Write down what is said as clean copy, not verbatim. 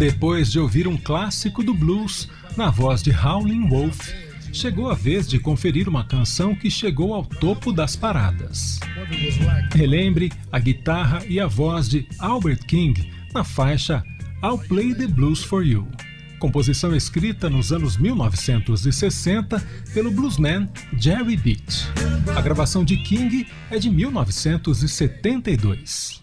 Depois de ouvir um clássico do blues na voz de Howlin' Wolf, chegou a vez de conferir uma canção que chegou ao topo das paradas. Relembre a guitarra e a voz de Albert King na faixa I'll Play the Blues for You, composição escrita nos anos 1960 pelo bluesman Jerry Beach. A gravação de King é de 1972.